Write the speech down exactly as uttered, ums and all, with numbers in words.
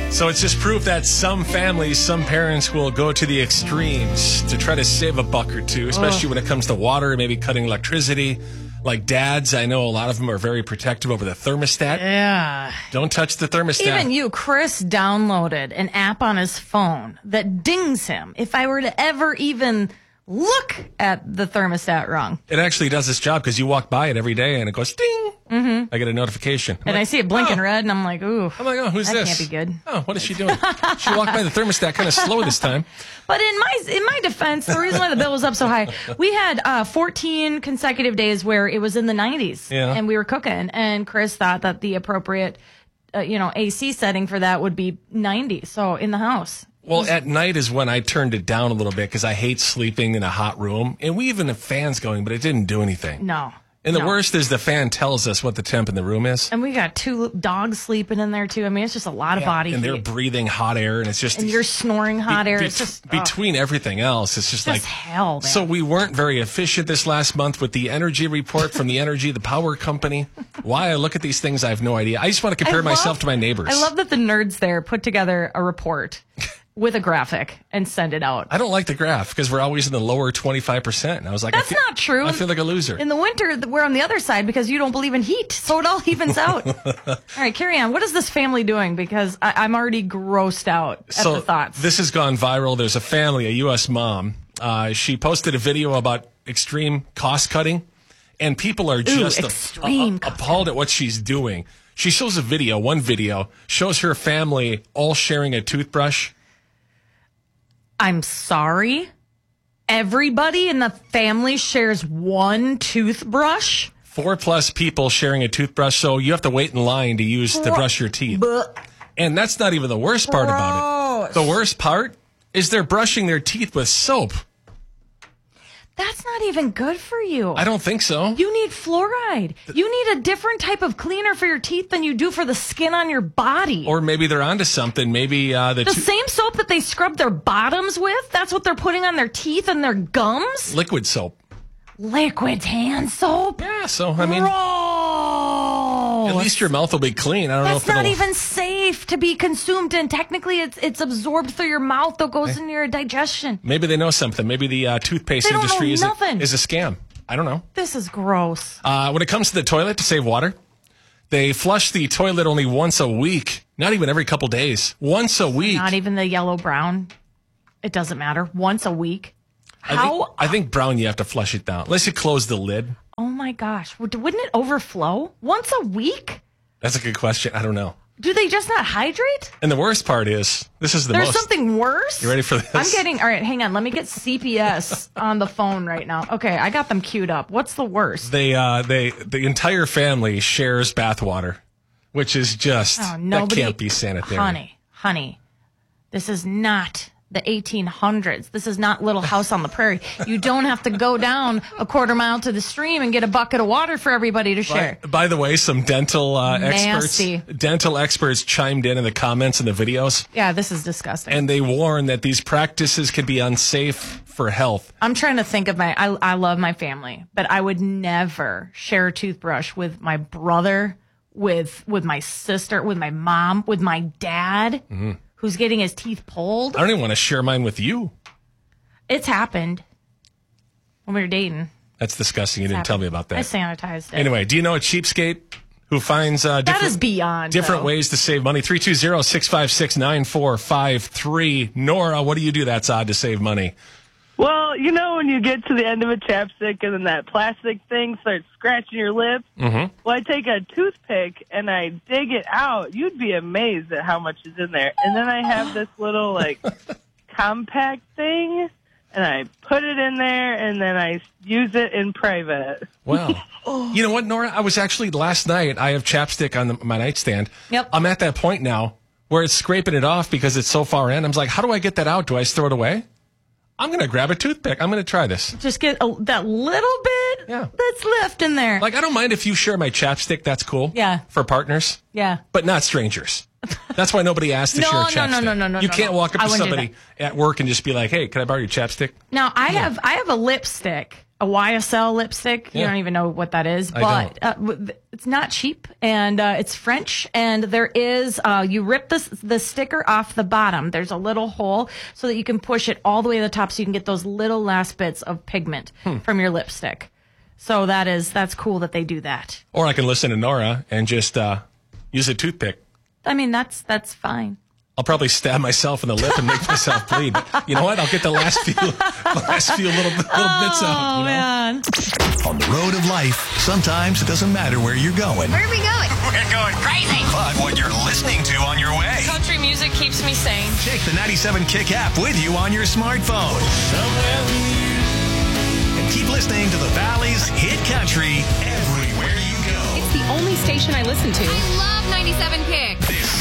So it's just proof that some families, some parents will go to the extremes to try to save a buck or two, especially Ugh. when it comes to water, maybe cutting electricity. Like dads, I know a lot of them are very protective over the thermostat. Yeah. Don't touch the thermostat. Even you, Chris downloaded an app on his phone that dings him if I were to ever even look at the thermostat wrong. It actually does its job because you walk by it every day and it goes ding. Mm-hmm. I get a notification. I'm and like, I see it blinking oh. red and I'm like, ooh. I'm like, oh, who's that this? That can't be good. Oh, what is she doing? She walked by the thermostat kind of slow this time. But in my in my defense, the reason why the bill was up so high, we had uh, fourteen consecutive days where it was in the nineties yeah. and we were cooking. And Chris thought that the appropriate, uh, you know, A C setting for that would be ninety. So in the house. Well, at night is when I turned it down a little bit because I hate sleeping in a hot room. And we even have fans going, but it didn't do anything. No. And the no. worst is the fan tells us what the temp in the room is. And we got two dogs sleeping in there, too. I mean, it's just a lot of yeah, body and heat. And they're breathing hot air, and it's just... And you're snoring hot be, air. Be, it's just... Between oh. everything else, it's just, just like... hell, man. So we weren't very efficient this last month with the energy report from the Energy, the power company. Why I look at these things, I have no idea. I just want to compare love, myself to my neighbors. I love that the nerds there put together a report with a graphic and send it out. I don't like the graph because we're always in the lower twenty-five percent. And I was like, that's I feel, not true. I feel like a loser. In the winter, we're on the other side because you don't believe in heat. So it all evens out. All right, carry on. What is this family doing? Because I, I'm already grossed out at so the thoughts. This has gone viral. There's a family, a U S mom. Uh, she posted a video about extreme cost cutting, and people are just Ooh, extreme a, a, appalled at what she's doing. She shows a video, one video, shows her family all sharing a toothbrush. I'm sorry. Everybody in the family shares one toothbrush? Four plus people sharing a toothbrush, so you have to wait in line to use to brush your teeth. And that's not even the worst part about it. The worst part is they're brushing their teeth with soap. That's not even good for you. I don't think so. You need fluoride. You need a different type of cleaner for your teeth than you do for the skin on your body. Or maybe they're onto something. Maybe uh, the, the to- same soap that they scrub their bottoms with, that's what they're putting on their teeth and their gums? Liquid soap. Liquid hand soap? Yeah, so, I mean... Gross. At least your mouth will be clean. I don't That's know if not it'll... even safe to be consumed, and technically it's it's absorbed through your mouth that goes hey. into your digestion. Maybe they know something. Maybe the uh, toothpaste they don't industry know is, a, nothing. is a scam. I don't know. This is gross. Uh, when it comes to the toilet to save water, they flush the toilet only once a week. Not even every couple days. Once a week. Not even the yellow-brown. It doesn't matter. Once a week. I How? think, I think brown, you have to flush it down. Unless you close the lid. Oh, my gosh. Wouldn't it overflow? Once a week? That's a good question. I don't know. Do they just not hydrate? And the worst part is, this is the There's most... There's something worse? You ready for this? I'm getting... All right, hang on. Let me get C P S on the phone right now. Okay, I got them queued up. What's the worst? They, uh, they, the entire family shares bathwater, which is just... Oh, nobody, that can't be sanitary. Honey, honey, this is not the eighteen hundreds. This is not Little House on the Prairie. You don't have to go down a quarter mile to the stream and get a bucket of water for everybody to share. By, by the way, some dental uh, Nasty. experts, dental experts chimed in in the comments in the videos. Yeah, this is disgusting. And they warn that these practices can be unsafe for health. I'm trying to think of my, I, I love my family, but I would never share a toothbrush with my brother, with, with my sister, with my mom, with my dad. Mm-hmm. Who's getting his teeth pulled. I don't even want to share mine with you. It's happened when we were dating. That's disgusting. You It's didn't happened. tell me about that. I sanitized it. Anyway, do you know a cheapskate who finds uh, different, that is beyond, different though. ways to save money? three two zero, six five six, nine four five three. Nora, what do you do that's odd to save money? Well, you know when you get to the end of a chapstick and then that plastic thing starts scratching your lip? Mm-hmm. Well, I take a toothpick and I dig it out. You'd be amazed at how much is in there. And then I have this little, like, compact thing, and I put it in there, and then I use it in private. Wow. You know what, Nora? I was actually, last night, I have chapstick on the, my nightstand. Yep. I'm at that point now where it's scraping it off because it's so far in. I'm like, how do I get that out? Do I just throw it away? I'm going to grab a toothpick. I'm going to try this. Just get a, that little bit yeah. that's left in there. Like, I don't mind if you share my chapstick. That's cool. Yeah. For partners. Yeah. But not strangers. That's why nobody asked to no, share a no, chapstick. no, no, no, no. You no, can't no. walk up I to wouldn't do somebody at work and just be like, hey, can I borrow your chapstick? Now, I have I have a lipstick a Y S L lipstick. You Yeah. don't even know what that is, I but uh, w- it's not cheap, and uh, it's French. And there is uh, you rip the the sticker off the bottom. There's a little hole so that you can push it all the way to the top, so you can get those little last bits of pigment Hmm. from your lipstick. So that is that's cool that they do that. Or I can listen to Nora and just uh, use a toothpick. I mean, that's that's fine. I'll probably stab myself in the lip and make myself bleed. But you know what? I'll get the last few, the last few little, little bits out. Oh You know? man. On the road of life, sometimes it doesn't matter where you're going, Where are we going? We're going crazy. but what you're listening to on your way. Country music keeps me sane. Take the ninety-seven Kick app with you on your smartphone. And keep listening to the Valley's Hit Country everywhere you go. It's the only station I listen to. I love ninety-seven Kick. This